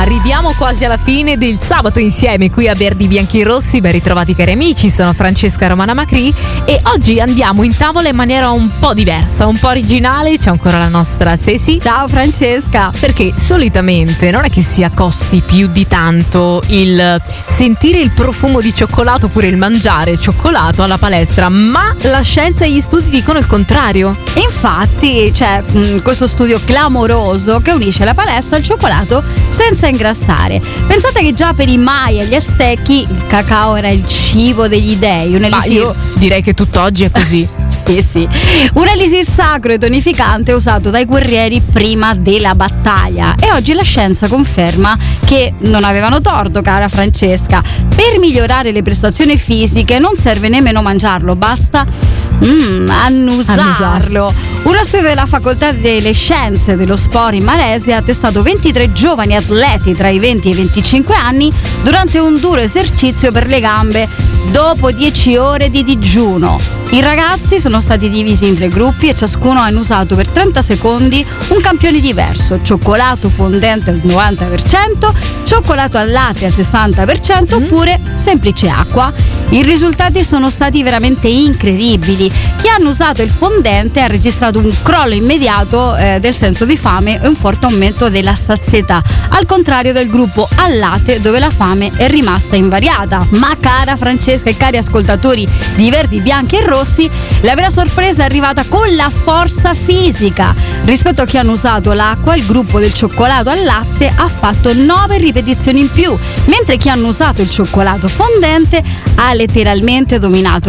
Arriviamo quasi alla fine del sabato insieme qui a Verdi Bianchi Rossi. Ben ritrovati cari amici, sono Francesca Romana Macri e oggi andiamo in tavola in maniera un po' diversa, un po' originale. C'è ancora la nostra Ceci. Ciao Francesca. Perché solitamente non è che sia costi più di tanto il sentire il profumo di cioccolato oppure il mangiare cioccolato alla palestra, ma la scienza e gli studi dicono il contrario. Infatti c'è questo studio clamoroso che unisce la palestra al cioccolato senza ingrassare. Pensate che già per i Maya e gli Aztechi il cacao era il cibo degli dei. Ma io direi che tutt'oggi è così. Sì. Un elisir sacro e tonificante usato dai guerrieri prima della battaglia. E oggi la scienza conferma che non avevano torto, cara Francesca. Per migliorare le prestazioni fisiche non serve nemmeno mangiarlo, basta annusarlo. Uno studio della facoltà delle scienze dello sport in Malesia ha testato 23 giovani atleti tra i 20 e i 25 anni durante un duro esercizio per le gambe dopo 10 ore di digiuno. I ragazzi sono stati divisi in 3 gruppi e ciascuno ha annusato per 30 secondi un campione diverso: cioccolato fondente al 90%, cioccolato al latte al 60% oppure semplice acqua. I risultati sono stati veramente incredibili. Chi ha annusato il fondente ha registrato un crollo immediato del senso di fame e un forte aumento della sazietà, al contrario del gruppo al latte dove la fame è rimasta invariata. Ma cara Francesca e cari ascoltatori di Verdi Bianchi e Rossi, la vera sorpresa è arrivata con la forza fisica. Rispetto a chi ha annusato l'acqua, il gruppo del cioccolato al latte ha fatto 9 ripetizioni in più, mentre chi ha annusato il cioccolato fondente ha letteralmente dominato